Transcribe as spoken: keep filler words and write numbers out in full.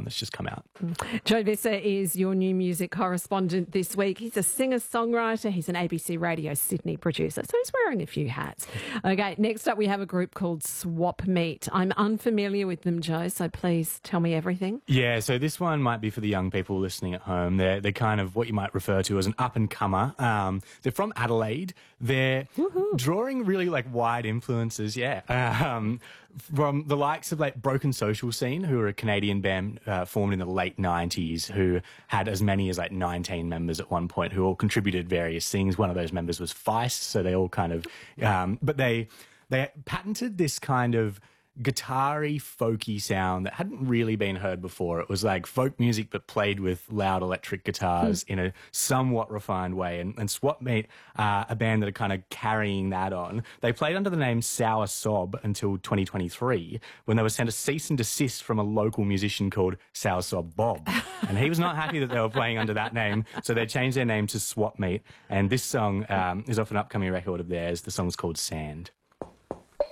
album that's just come out. Joe Visser is your new music correspondent this week. He's a singer-songwriter. He's an A B C Radio Sydney producer, so he's wearing a few hats. Okay, next up we have a group called Swap Meet. I'm unfamiliar with them, Joe, so please tell me everything. Yeah, so this one might be for the young people listening at home. They're, they're kind of what you might refer to as an up-and-comer. Um, they're from Adelaide. They're Woohoo. drawing really, like, wide influences, yeah, um, from the likes of, like, Broken Social Scene, who are a Canadian band uh, formed in the late nineties, who had as many as, like, nineteen members at one point, who all contributed various things. One of those members was Feist, so they all kind of... Um, but they... They patented this kind of guitar-y, folky sound that hadn't really been heard before. It was like folk music but played with loud electric guitars mm. in a somewhat refined way. And, and Swap Meet, uh, a band that are kind of carrying that on, they played under the name Sour Sob until twenty twenty-three, when they were sent a cease and desist from a local musician called Sour Sob Bob. And he was not happy that they were playing under that name, so they changed their name to Swap Meet. And this song um, is off an upcoming record of theirs. The song's called Sand.